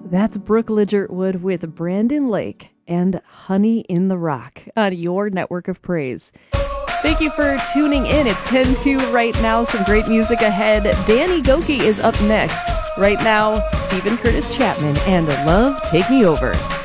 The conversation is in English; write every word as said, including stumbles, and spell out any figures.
That's Brooke Ligertwood with Brandon Lake and Honey in the Rock on your network of praise. Thank you for tuning in. It's ten two right now. Some great music ahead. Danny Gokey is up next. Right now, Stephen Curtis Chapman and Love Take Me Over.